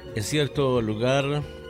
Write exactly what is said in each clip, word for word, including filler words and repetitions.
En cierto lugar,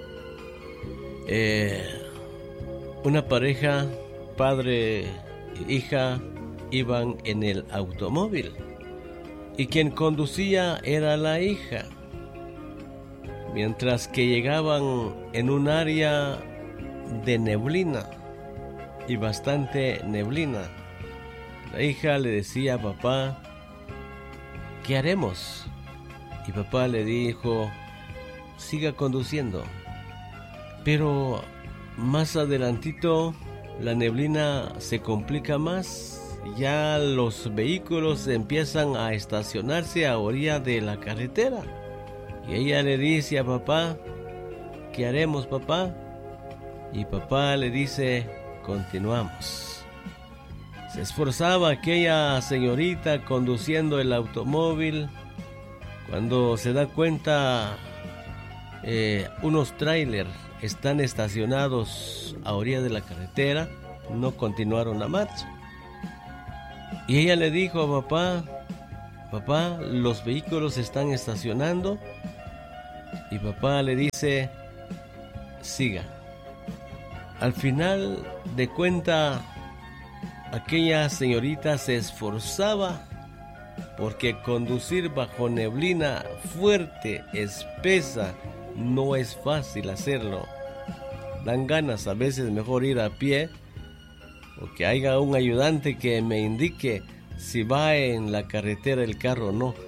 eh, una pareja, padre e hija, iban en el automóvil y quien conducía era la hija. Mientras que llegaban en un área de neblina y bastante neblina, la hija le decía a papá: ¿qué haremos? Y papá le dijo: siga conduciendo. Pero más adelantito la neblina se complica más, ya los vehículos empiezan a estacionarse a orilla de la carretera. Y ella le dice a papá: ¿qué haremos, papá? Y papá le dice: continuamos. Se esforzaba aquella señorita conduciendo el automóvil. Cuando se da cuenta, eh, unos trailers están estacionados a orilla de la carretera, no continuaron la marcha. Y ella le dijo a papá: papá, los vehículos están estacionando. Y papá le dice: siga. Al final de cuenta, aquella señorita se esforzaba, porque conducir bajo neblina fuerte, espesa, no es fácil hacerlo. Dan ganas a veces mejor ir a pie, o que haya un ayudante que me indique si va en la carretera el carro o no.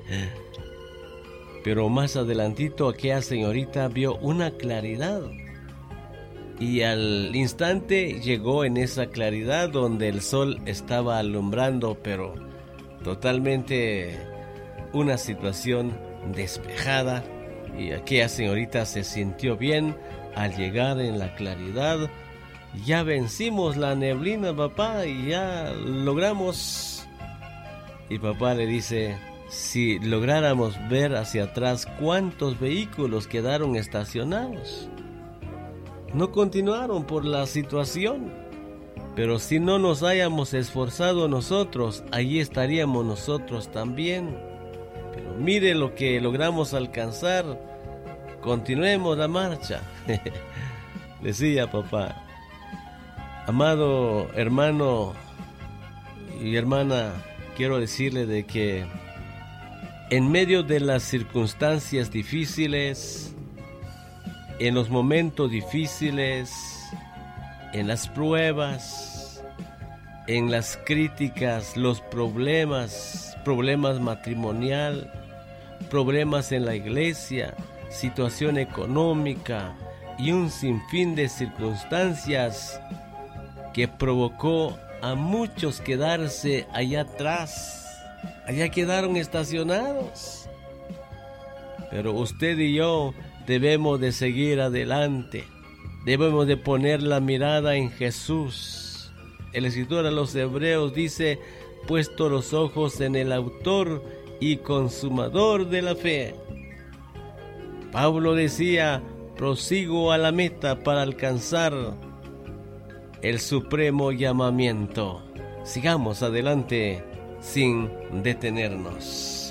Pero más adelantito aquella señorita vio una claridad, y al instante llegó en esa claridad donde el sol estaba alumbrando, pero totalmente una situación despejada, y aquella señorita se sintió bien al llegar en la claridad. Ya vencimos la neblina, papá, y ya logramos. Y papá le dice: si lográramos ver hacia atrás cuántos vehículos quedaron estacionados. No continuaron por la situación, pero si no nos hayamos esforzado nosotros, allí estaríamos nosotros también. Pero mire lo que logramos alcanzar, continuemos la marcha. Decía papá. Amado hermano y hermana, quiero decirle de que en medio de las circunstancias difíciles, en los momentos difíciles, en las pruebas, en las críticas, los problemas, problemas matrimonial, problemas en la iglesia, situación económica y un sinfín de circunstancias que provocó a muchos quedarse allá atrás. Allá quedaron estacionados. Pero usted y yo debemos de seguir adelante. Debemos de poner la mirada en Jesús. El escritor a los Hebreos dice: puesto los ojos en el autor y consumador de la fe. Pablo decía: prosigo a la meta para alcanzar el supremo llamamiento. Sigamos adelante sin detenernos.